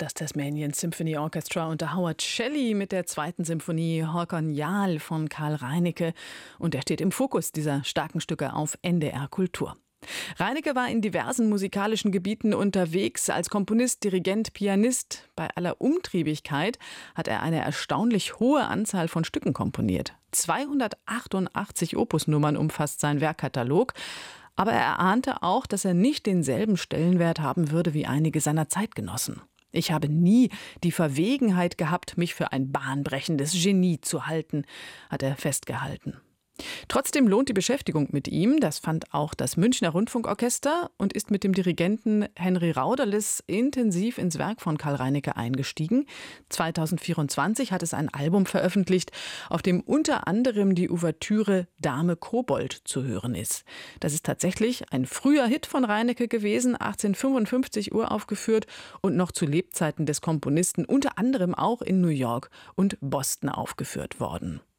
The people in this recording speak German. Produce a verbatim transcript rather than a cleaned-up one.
Das Tasmanian Symphony Orchestra unter Howard Shelley mit der zweiten Symphonie Håkon Jarl von Carl Reinecke. Und er steht im Fokus dieser starken Stücke auf N D R Kultur. Reinecke war in diversen musikalischen Gebieten unterwegs, als Komponist, Dirigent, Pianist. Bei aller Umtriebigkeit hat er eine erstaunlich hohe Anzahl von Stücken komponiert. zweihundertachtundachtzig Opusnummern umfasst sein Werkkatalog. Aber er ahnte auch, dass er nicht denselben Stellenwert haben würde wie einige seiner Zeitgenossen. Ich habe nie die Verwegenheit gehabt, mich für ein bahnbrechendes Genie zu halten, hat er festgehalten. Trotzdem lohnt die Beschäftigung mit ihm, das fand auch das Münchner Rundfunkorchester, und ist mit dem Dirigenten Henry Rauderlis intensiv ins Werk von Carl Reinecke eingestiegen. zweitausendvierundzwanzig hat es ein Album veröffentlicht, auf dem unter anderem die Ouvertüre Dame Kobold zu hören ist. Das ist tatsächlich ein früher Hit von Reinecke gewesen, achtzehnhundertfünfundfünfzig uraufgeführt und noch zu Lebzeiten des Komponisten unter anderem auch in New York und Boston aufgeführt worden.